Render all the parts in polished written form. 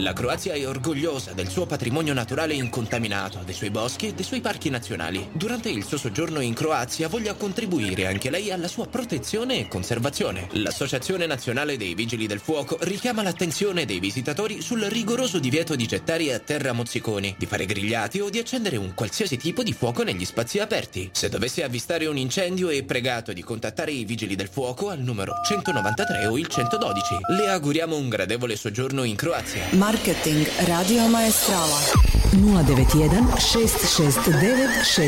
La Croazia è orgogliosa del suo patrimonio naturale incontaminato, dei suoi boschi e dei suoi parchi nazionali. Durante il suo soggiorno in Croazia voglia contribuire anche lei alla sua protezione e conservazione. L'Associazione Nazionale dei Vigili del Fuoco richiama l'attenzione dei visitatori sul rigoroso divieto di gettare a terra mozziconi, di fare grigliati o di accendere un qualsiasi tipo di fuoco negli spazi aperti. Se dovesse avvistare un incendio è pregato di contattare i Vigili del Fuoco al numero 193 o il 112. Le auguriamo un gradevole soggiorno in Croazia. Marketing Radio Maestrala 091 669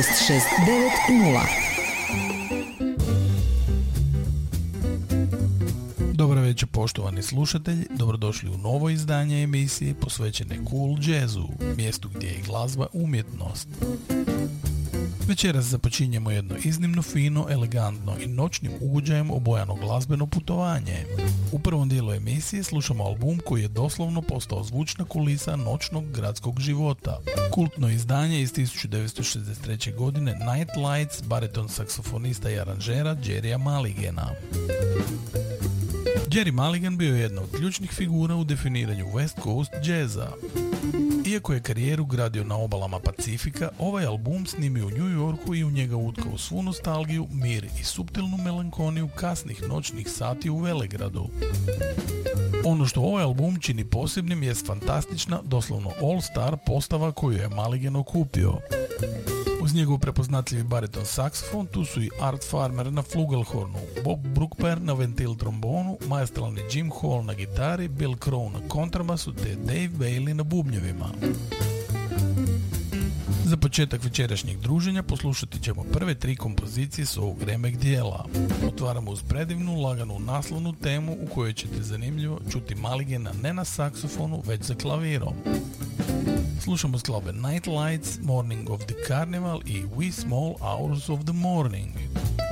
6690. Dobro večer poštovani slušatelji, dobrodošli u novo izdanje emisije posvećene cool jazzu, mjestu gdje je glazba umjetnost. Večeras započinjemo jedno iznimno fino, elegantno i noćnim ugođajem obojano glazbeno putovanje. U prvom dijelu emisije slušamo album koji je doslovno postao zvučna kulisa noćnog gradskog života. Kultno izdanje iz 1963. godine Night Lights bariton saksofonista i aranžera Jerrya Mulligana. Jerry Mulligan bio je jedna od ključnih figura u definiranju West Coast jazza. Iako je karijeru gradio na obalama Pacifika, ovaj album snimio u New Yorku i u njega utkao svu nostalgiju, mir i suptilnu melankoniju kasnih noćnih sati u Velegradu. Ono što ovaj album čini posebnim jest fantastična, doslovno all-star postava koju je Mulligan okupio. Uz njegov prepoznatljivi bariton saksofon tu su i Art Farmer na flugelhornu, Bob Brookper na ventil trombonu, maestralni Jim Hall na gitari, Bill Crow na kontrabasu te Dave Bailey na bubnjevima. Za početak večerašnjeg druženja poslušati ćemo prve 3 kompozicije s ovog remek dijela. Otvaramo uz predivnu, laganu naslovnu temu u kojoj ćete zanimljivo čuti Mulligana ne na saksofonu, već za klavirom. Slušamo skladbe Night Lights, Morning of the Carnival i We Small Hours of the Morning.